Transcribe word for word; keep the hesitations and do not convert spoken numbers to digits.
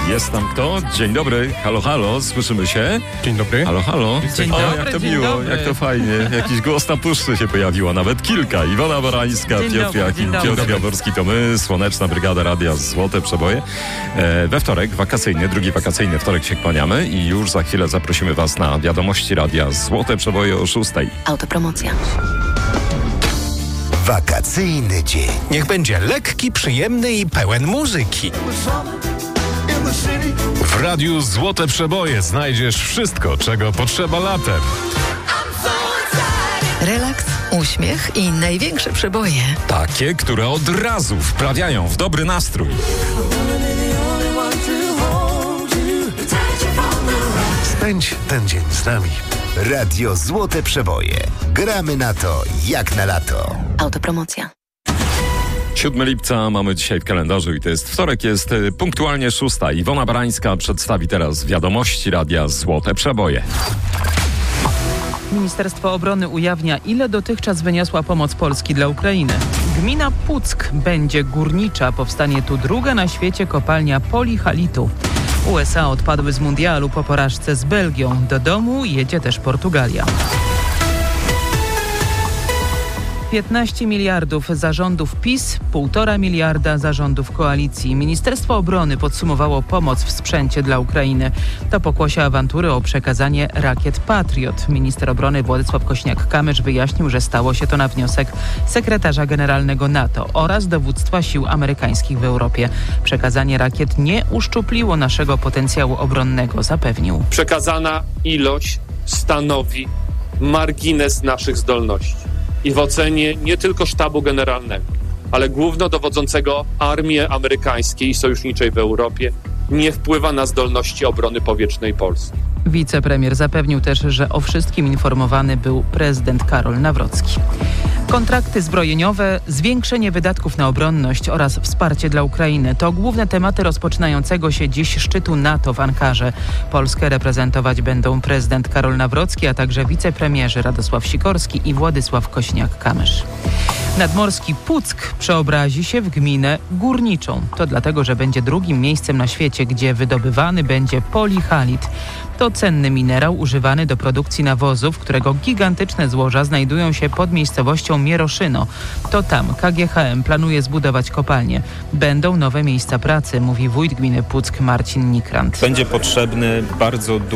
Jest tam kto? Dzień dobry, halo, halo, słyszymy się? Dzień dobry. Halo, halo. Dzień o, dobry, jak to dzień miło, dobry. jak to fajnie. Jakiś głos na puszczy się pojawiło, nawet kilka. Iwona Barańska, Dzień Piotr dobry, Jakim, dzień dobry. Piotr Jaworski, to my, Słoneczna Brygada Radia Złote Przeboje. E, we wtorek, wakacyjny, drugi wakacyjny wtorek się kłaniamy i już za chwilę zaprosimy Was na wiadomości Radia Złote Przeboje o szóstej. Autopromocja. Wakacyjny dzień. Niech będzie lekki, przyjemny i pełen muzyki. W Radiu Złote Przeboje znajdziesz wszystko, czego potrzeba latem. Relaks, uśmiech i największe przeboje. Takie, które od razu wprawiają w dobry nastrój. Spędź ten dzień z nami. Radio Złote Przeboje. Gramy na to jak na lato. Autopromocja. siódmego lipca mamy dzisiaj w kalendarzu i to jest wtorek, jest y, punktualnie szósta. Iwona Barańska przedstawi teraz wiadomości Radia Złote Przeboje. Ministerstwo Obrony ujawnia, ile dotychczas wyniosła pomoc Polski dla Ukrainy. Gmina Puck będzie górnicza. Powstanie tu druga na świecie kopalnia polihalitu. U S A odpadły z mundialu po porażce z Belgią. Do domu jedzie też Portugalia. piętnaście miliardów zarządów PiS, półtora miliarda zarządów koalicji. Ministerstwo Obrony podsumowało pomoc w sprzęcie dla Ukrainy. To pokłosie awantury o przekazanie rakiet Patriot. Minister obrony Władysław Kośniak-Kamysz wyjaśnił, że stało się to na wniosek sekretarza generalnego NATO oraz dowództwa sił amerykańskich w Europie. Przekazanie rakiet nie uszczupliło naszego potencjału obronnego, zapewnił. Przekazana ilość stanowi margines naszych zdolności. I w ocenie nie tylko sztabu generalnego, ale głównodowodzącego armii amerykańskiej i sojuszniczej w Europie nie wpływa na zdolności obrony powietrznej Polski. Wicepremier zapewnił też, że o wszystkim informowany był prezydent Karol Nawrocki. Kontrakty zbrojeniowe, zwiększenie wydatków na obronność oraz wsparcie dla Ukrainy to główne tematy rozpoczynającego się dziś szczytu NATO w Ankarze. Polskę reprezentować będą prezydent Karol Nawrocki, a także wicepremierzy Radosław Sikorski i Władysław Kośniak-Kamysz. Nadmorski Puck przeobrazi się w gminę górniczą. To dlatego, że będzie drugim miejscem na świecie, gdzie wydobywany będzie polihalit. To cenny minerał używany do produkcji nawozów, którego gigantyczne złoża znajdują się pod miejscowością Mieroszyno. To tam K G H M planuje zbudować kopalnię. Będą nowe miejsca pracy, mówi wójt gminy Puck Marcin Nikrant. Będzie potrzebny bardzo duży